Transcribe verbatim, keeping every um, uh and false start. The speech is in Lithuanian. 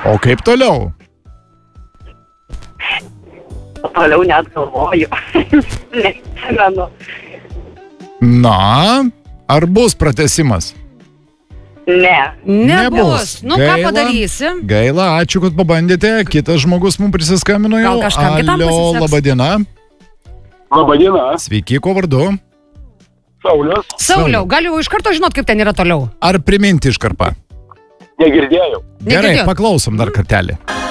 O kaip toliau? Toliau net galvoju. Nesimenu. Na, ar bus pratęsimas? Ne. Nebus. Nu, ką padarysi? Gaila, ačiū, kad pabandėte. Kitas žmogus mums prisiskambino jau. Gal kažkam kitam Alio, pasiseks. labadiena. Labadiena. Sveiki, kuo vardu? Saulius. Sauliau, gal jau iš karto žinot, kaip ten yra toliau? Ar priminti iškarpą? Negirdėjau. Gerai, Negirdėjot? paklausom dar kartelį.